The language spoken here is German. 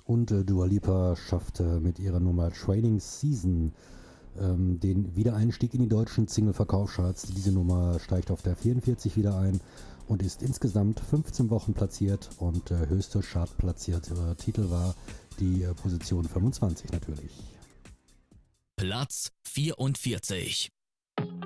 Und Dua Lipa schaffte mit ihrer Nummer Training Season den Wiedereinstieg in die deutschen Single-Verkaufscharts. Diese Nummer steigt auf der 44 wieder ein und ist insgesamt 15 Wochen platziert und der höchste chartplatzierte Titel war die Position 25 natürlich. Platz 44.